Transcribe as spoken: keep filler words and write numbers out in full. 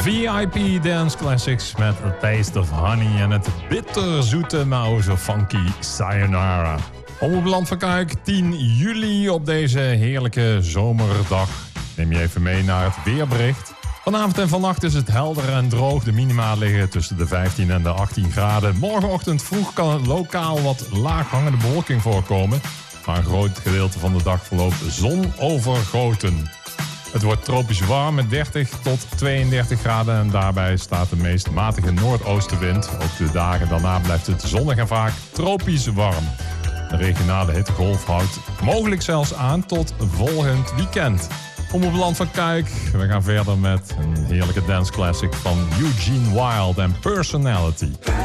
V I P Dance Classics met A Taste of Honey en het bitterzoete, maar o zo funky Sayonara. Omroep van Kuik, tien juli op deze heerlijke zomerdag. Neem je even mee naar het weerbericht. Vanavond en vannacht is het helder en droog. De minima liggen tussen de vijftien en de achttien graden. Morgenochtend vroeg kan het lokaal wat laaghangende bewolking voorkomen. Maar een groot gedeelte van de dag verloopt zonovergoten. Het wordt tropisch warm met dertig tot tweeëndertig graden en daarbij staat de meest matige noordoostenwind. Ook de dagen daarna blijft het zonnig en vaak tropisch warm. De regionale hittegolf houdt mogelijk zelfs aan tot volgend weekend. Om op het land van Kuik, we gaan verder met een heerlijke dance classic van Eugene Wilde en Personality.